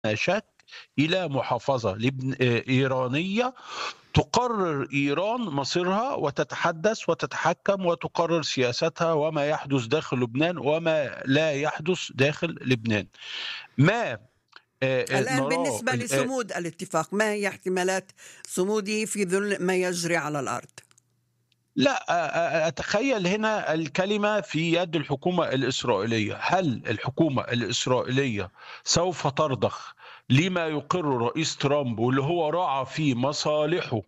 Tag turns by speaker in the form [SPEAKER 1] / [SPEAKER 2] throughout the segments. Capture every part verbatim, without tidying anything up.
[SPEAKER 1] شك إلى محافظة لبن آآ إيرانية تقرر إيران مصيرها وتتحدث وتتحكم وتقرر سياستها وما يحدث داخل لبنان وما لا يحدث داخل لبنان. ما آآ
[SPEAKER 2] الآن
[SPEAKER 1] نراه
[SPEAKER 2] بالنسبة
[SPEAKER 1] ال آآ
[SPEAKER 2] لصمود الاتفاق، ما هي احتمالات صموده في ظل ما يجري على الأرض؟
[SPEAKER 1] لأ، أ أ أتخيل هنا الكلمة في يد الحكومة الإسرائيلية. هل الحكومة الإسرائيلية سوف ترضخ لما يقره الرئيس ترامب واللي هو راعى فيه مصالحه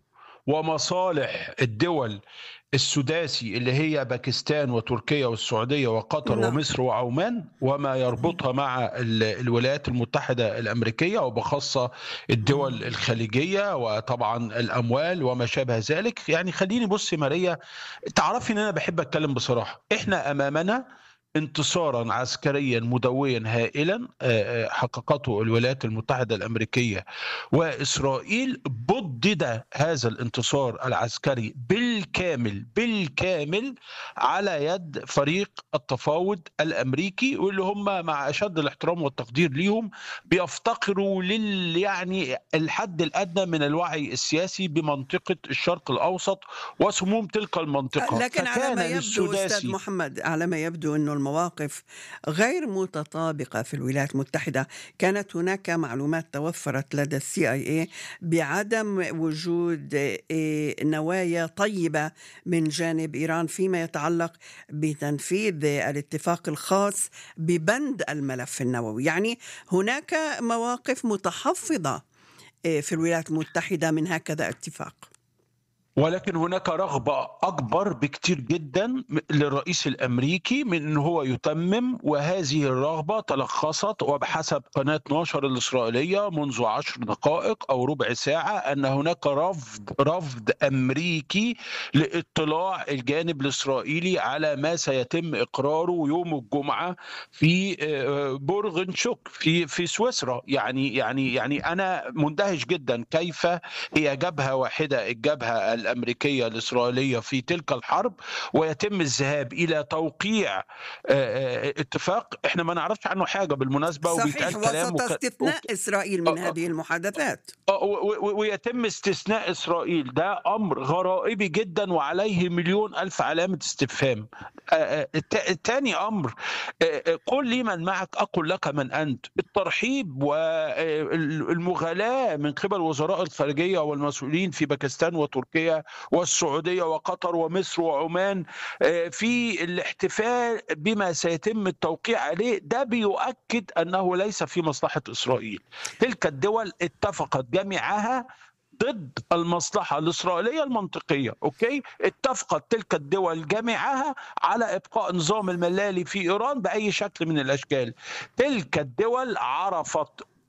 [SPEAKER 1] ومصالح الدول السداسي اللي هي باكستان وتركيا والسعودية وقطر
[SPEAKER 2] نعم.
[SPEAKER 1] ومصر وعمان وما يربطها مع ال الولايات المتحدة الأمريكية وبخاصة الدول الخليجية وطبعًا الأموال وما شابه ذلك. يعني خلّيني بُصّي ماريا، تعرفي إن أنا باحب أتكلّم بصراحة. إحنا أمامنا انتصارًا عسكريًا مدويًا هائلًا آآ، آآ، حققته الولايات المتحدة الأمريكية وإسرائيل. بُدِّد هذا الانتصار العسكري بالكامل، بالكامل على يد فريق التفاوض الأمريكي، واللي هم مع أشد الاحترام والتقدير ليهم بيفتقروا لل يعني الحد الأدنى من الوعي السياسي بمنطقة الشرق الأوسط وسموم تلك المنطقة.
[SPEAKER 2] لكن على
[SPEAKER 1] فكان
[SPEAKER 2] ما يبدو أستاذ
[SPEAKER 1] للسداسي
[SPEAKER 2] محمد، على ما يبدو أن المواقف غير متطابقة في الولايات المتحدة. كانت هناك معلومات توفرت لدى السي اي اي بعدم وجود إيه، نوايا طيبة من جانب إيران فيما يتعلق بتنفيذ الاتفاق الخاص ببند الملف النووي. يعني هناك مواقف متحفظة إيه، في الولايات المتحدة من هكذا اتفاق.
[SPEAKER 1] ولكن هناك رغبة أكبر بكتير جدًا م للرئيس الأمريكي من إن هو يتمم، وهذه الرغبة تلخصت وبحسب قناة ناشر الإسرائيلية منذ عشر دقائق أو ربع ساعة أن هناك رفض رفض أمريكي لاطلاع الجانب الإسرائيلي على ما سيتم إقراره يوم الجمعة في آآ بورغنشوك في في سويسرا. يعني يعني يعني أنا مندهش جدًا كيف هي جبهة واحدة، الجبهة الأمريكية الإسرائيلية في تلك الحرب، ويتم الذهاب إلى توقيع آآ آآ اتفاق إحنا ما نعرفش عنه حاجة بالمناسبة
[SPEAKER 2] صحيح،
[SPEAKER 1] وبيتقال كلام
[SPEAKER 2] وسط
[SPEAKER 1] وك وك
[SPEAKER 2] استثناء إسرائيل
[SPEAKER 1] أ
[SPEAKER 2] من
[SPEAKER 1] أ
[SPEAKER 2] هذه المحادثات.
[SPEAKER 1] آه، و و ويتم استثناء إسرائيل. ده أمر غرائبي جدًا وعليه مليون ألف علامة استفهام. آآ، آآ، الت تاني أمر، آآ، آآ، قُل لي من معك أقل لك من أنت. الترحيب وال المغالاة من قبل وزراء الخارجية والمسؤولين في باكستان وتركيا والسعودية وقطر ومصر وعمان آآ، في الاحتفال بما سيتم التوقيع عليه، ده بيؤكد أنه ليس في مصلحة إسرائيل. تلك الدول اتفقت جميعها ضد المصلحة الإسرائيلية المنطقية، أوكي؟ اتفقت تلك الدول جميعها على إبقاء نظام الملالي في إيران بأي شكل من الأشكال. تلك الدول عرفت ب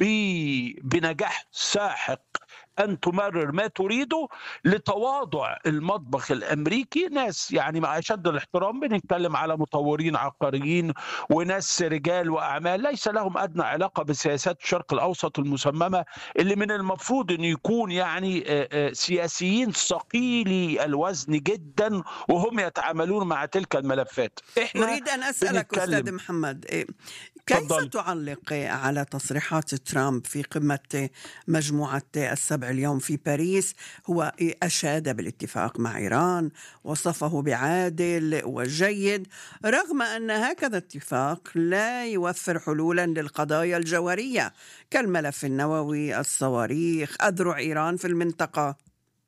[SPEAKER 1] بنجاح ساحق أن تمرر ما تريده لتواضع المطبخ الأمريكي. ناس يعني مع أشد الاحترام بنتكلم على مطورين عقاريين وناس رجال وأعمال ليس لهم أدنى علاقة بسياسات الشرق الأوسط المسممة، اللي من المفروض أن يكون يعني آآ آآ سياسيين ثقيلي الوزن جدًا وهم يتعاملون مع تلك الملفات. إحنا
[SPEAKER 2] أريد أن أسألك أستاذ
[SPEAKER 1] بنتكلم.
[SPEAKER 2] محمد، إيه، كيف
[SPEAKER 1] اتفضلي.
[SPEAKER 2] تعلق على تصريحات ترامب في قمة مجموعة السبع اليوم في باريس؟ هو أشاد بالاتفاق مع إيران، وصفه بعادل وجيد، رغم أن هكذا اتفاق لا يوفر حلولا للقضايا الجوهرية كالملف النووي، الصواريخ، أذرع إيران في المنطقة.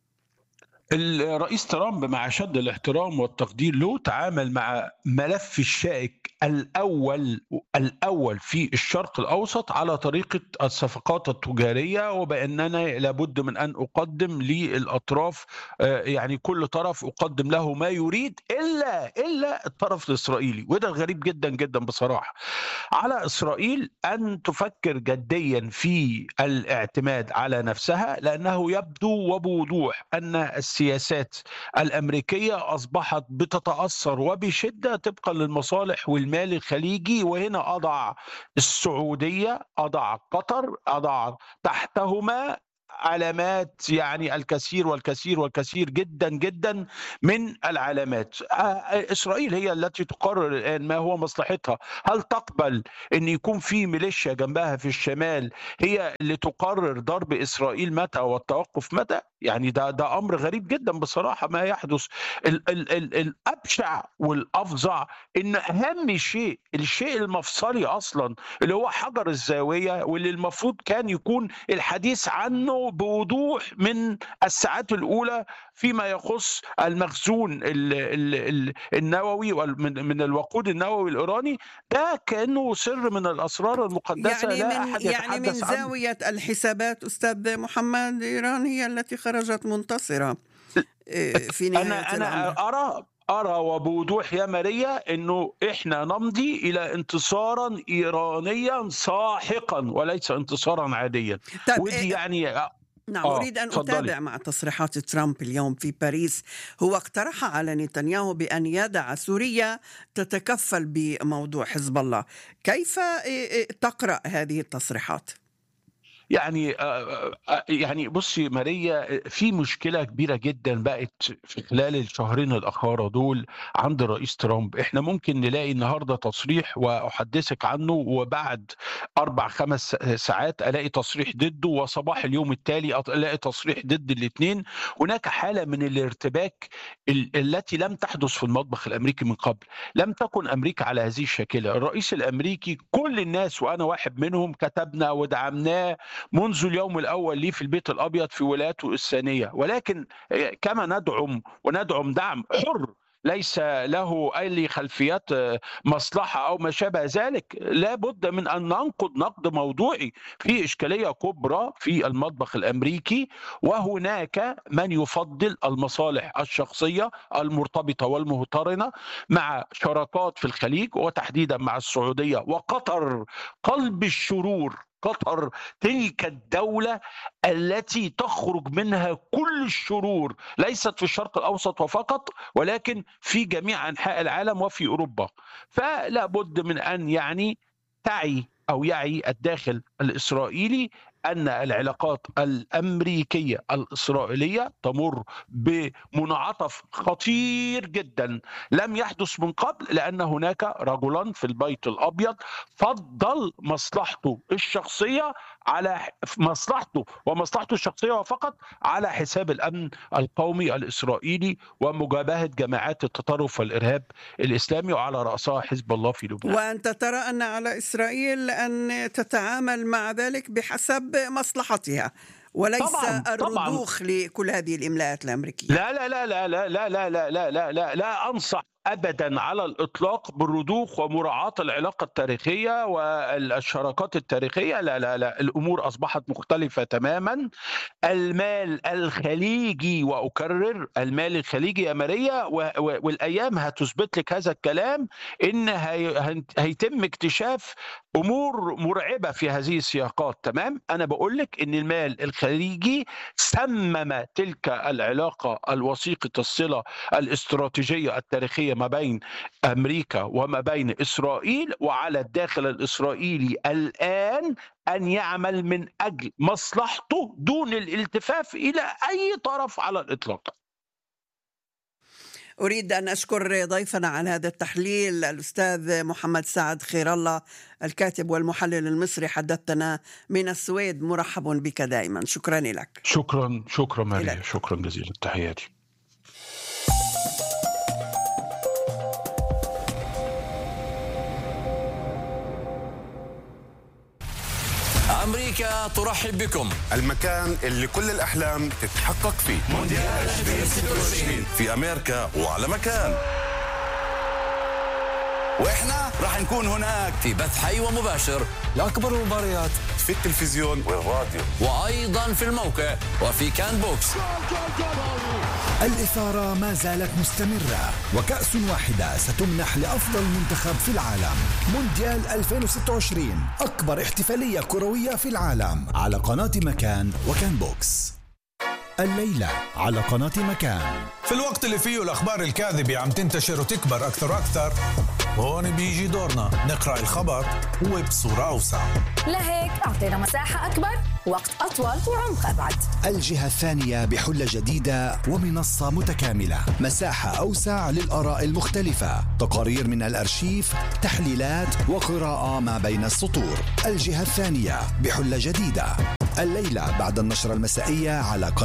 [SPEAKER 1] الرئيس ترامب مع شد الاحترام والتقدير له تعامل مع ملف الشائك الأول الأول في الشرق الأوسط على طريقة الصفقات التجارية، وبأننا لابد من أن أقدم للأطراف آه، يعني كل طرف أقدم له ما يريد إلا إلا الطرف الإسرائيلي. وده الغريب جدا جدا بصراحة. على إسرائيل أن تفكر جديا في الاعتماد على نفسها، لأنه يبدو وبوضوح أن السياسات الأمريكية أصبحت بتتأثر وبشدة طبقا للمصالح والمال الخليجي. وهنا أضع السعودية، أضع قطر، أضع تحتهما علامات يعني الكثير والكثير والكثير جدا جدا من العلامات. إسرائيل هي التي تقرر الآن ما هو مصلحتها. هل تقبل أن يكون في ميليشيا جنبها في الشمال هي اللي تقرر ضرب إسرائيل متى والتوقف متى؟ يعني ده ده أمر غريب جدا بصراحة ما يحدث. ال ال ال الأبشع والأفظع إن أهم شيء، الشيء المفصلي أصلا اللي هو حجر الزاوية، واللي المفروض كان يكون الحديث عنه بوضوح من الساعات الأولى فيما يخص المخزون ال ال ال النووي من من الوقود النووي الإيراني، ده كأنه سر من الأسرار المقدسة
[SPEAKER 2] يعني
[SPEAKER 1] لا
[SPEAKER 2] من
[SPEAKER 1] أحد
[SPEAKER 2] يعني من
[SPEAKER 1] يتحدث عنه.
[SPEAKER 2] زاوية الحسابات أستاذ محمد، إيران هي التي خرجت منتصرة إيه، في نهاية
[SPEAKER 1] أنا
[SPEAKER 2] الأمر.
[SPEAKER 1] أنا أرى أرى وبوضوح يا ماريا إنه إحنا نمضي إلى انتصارا إيرانيا ساحقا وليس انتصارا عاديا.
[SPEAKER 2] طيب
[SPEAKER 1] ودي
[SPEAKER 2] إيه،
[SPEAKER 1] يعني
[SPEAKER 2] نعم،
[SPEAKER 1] آه
[SPEAKER 2] أريد أن
[SPEAKER 1] اتفضلي.
[SPEAKER 2] أتابع مع تصريحات ترامب اليوم في باريس. هو اقترح على نتنياهو بأن يدع سوريا تتكفل بموضوع حزب الله. كيف إيه، إيه، تقرأ هذه التصريحات؟
[SPEAKER 1] يعني آه، آه، يعني بصي ماريا، في مشكلة كبيرة جدا بقت في خلال الشهرين الأخيرة دول عند الرئيس ترامب. احنا ممكن نلاقي النهاردة تصريح وأحدثك عنه، وبعد أربع خمس ساعات ألاقي تصريح ضده، وصباح اليوم التالي ألاقي تصريح ضد الاثنين. هناك حالة من الارتباك ال- التي لم تحدث في المطبخ الأمريكي من قبل. لم تكن أمريكا على هذه الشاكلة. الرئيس الأمريكي كل الناس وأنا واحد منهم كتبنا ودعمناه منذ اليوم الأول ليه في البيت الأبيض في ولايته الثانية، ولكن كما ندعم وندعم دعم حر ليس له أي خلفيات مصلحة أو ما شابه ذلك، لا بد من أن ننقد نقد موضوعي في إشكالية كبرى في المطبخ الأمريكي. وهناك من يفضل المصالح الشخصية المرتبطة والمهترنة مع شراكات في الخليج وتحديدا مع السعودية وقطر، قلب الشرور. قطر تلك الدولة التي تخرج منها كل الشرور، ليست في الشرق الأوسط وفقط ولكن في جميع أنحاء العالم وفي أوروبا. فلا بد من أن يعني تعي أو يعي الداخل الإسرائيلي أن العلاقات الأمريكية الإسرائيلية تمر بمنعطف خطير جدا لم يحدث من قبل، لأن هناك رجلا في البيت الأبيض فضل مصلحته الشخصية على مصلحته ومصلحته الشخصية فقط على حساب الأمن القومي الإسرائيلي ومجابهة جماعات التطرف والإرهاب الإسلامي، وعلى رأسها حزب الله في لبنان.
[SPEAKER 2] وأنت ترى أن على إسرائيل أن تتعامل مع ذلك بحسب مصلحتها وليس
[SPEAKER 1] طبعا طبعا
[SPEAKER 2] الرضوخ لكل هذه الإملاءات الأمريكية؟
[SPEAKER 1] لا لا لا لا لا لا لا لا لا لا لا لا أنصح أبدا على الإطلاق بالرضوخ ومراعاة العلاقة التاريخية والشراكات التاريخية. لا لا لا الأمور أصبحت مختلفة تماما. المال الخليجي، وأكرر المال الخليجي يا ماريا، والأيام هتثبت لك هذا الكلام، إن هيتم اكتشاف أمور مرعبة في هذه السياقات. تمام، أنا بقول لك إن المال الخليجي سمم تلك العلاقة الوثيقة الصلة الاستراتيجية التاريخية ما بين أمريكا وما بين إسرائيل، وعلى الداخل الإسرائيلي الآن أن يعمل من أجل مصلحته دون الالتفاف إلى أي طرف على الإطلاق.
[SPEAKER 2] أريد أن أشكر ضيفنا على هذا التحليل الأستاذ محمد سعد خير الله، الكاتب والمحلل المصري، حدثنا من السويد. مرحب بك دائما، شكرا لك.
[SPEAKER 1] شكرا شكرا ماريا، شكرا جزيلا، تحياتي.
[SPEAKER 3] أمريكا ترحب بكم،
[SPEAKER 4] المكان اللي كل الأحلام تتحقق فيه.
[SPEAKER 3] مونديال ألفين وستة وعشرين
[SPEAKER 4] في أمريكا وعلى مكان،
[SPEAKER 3] وإحنا راح نكون هناك في بث حي ومباشر لأكبر المباريات
[SPEAKER 4] في التلفزيون والراديو،
[SPEAKER 3] وأيضا في الموقع وفي كان بوكس.
[SPEAKER 5] الإثارة ما زالت مستمرة، وكأس واحدة ستمنح لأفضل منتخب في العالم. مونديال ألفين وستة وعشرين، أكبر احتفالية كروية في العالم، على قناة مكان وكان بوكس. الليلة على قناة مكان.
[SPEAKER 6] في الوقت اللي فيه الأخبار الكاذبة عم تنتشر وتكبر أكثر وأكثر، هون بيجي دورنا نقرأ الخبر وبصورة أوسع.
[SPEAKER 7] لهيك أعطينا مساحة أكبر، وقت أطول وعمق أبعد.
[SPEAKER 5] الجهة الثانية بحلة جديدة ومنصة متكاملة، مساحة أوسع للآراء المختلفة، تقارير من الأرشيف، تحليلات وقراءة ما بين السطور. الجهة الثانية بحلة جديدة الليلة بعد النشرة المسائية على قناة